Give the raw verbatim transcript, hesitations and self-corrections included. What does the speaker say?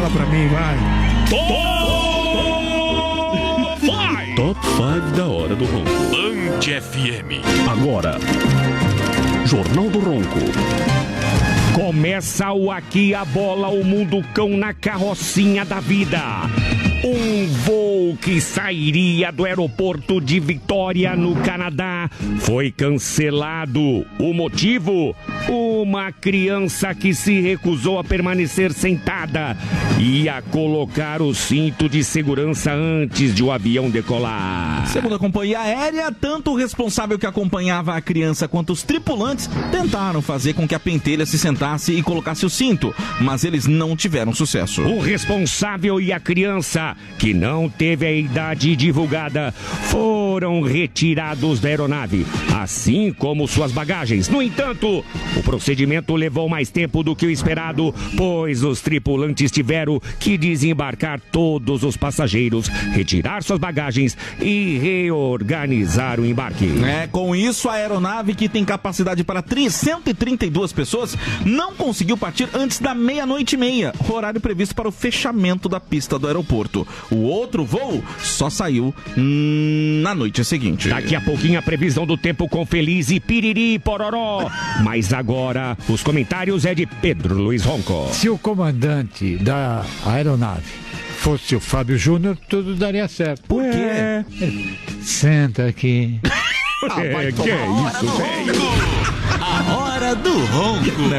Fala pra mim, vai. Top cinco da Hora do Ronco. Band F M. Agora, Jornal do Ronco. Começa o Aqui a Bola, o Mundo Cão na carrocinha da vida. Um voo que sairia do aeroporto de Vitória, no Canadá, foi cancelado. O motivo? Uma criança que se recusou a permanecer sentada e a colocar o cinto de segurança antes de o avião decolar. Segundo a companhia aérea, tanto o responsável que acompanhava a criança quanto os tripulantes tentaram fazer com que a pentelha se sentasse e colocasse o cinto, mas eles não tiveram sucesso. O responsável e a criança, que não teve a idade divulgada, foram retirados da aeronave, assim como suas bagagens. No entanto, o procedimento levou mais tempo do que o esperado, pois os tripulantes tiveram que desembarcar todos os passageiros, retirar suas bagagens e reorganizar o embarque. É, com isso, a aeronave, que tem capacidade para cento e trinta e duas pessoas, não conseguiu partir antes da meia-noite e meia, horário previsto para o fechamento da pista do aeroporto. O outro voo só saiu hum, na noite seguinte. Daqui a pouquinho a previsão do tempo com Feliz e Piriri Pororó. Mas agora os comentários é de Pedro Luiz Ronco. Se o comandante da aeronave fosse o Fábio Júnior, tudo daria certo. Por quê? É. Senta aqui. Ah, é, que é isso, velho? A Hora do Ronco.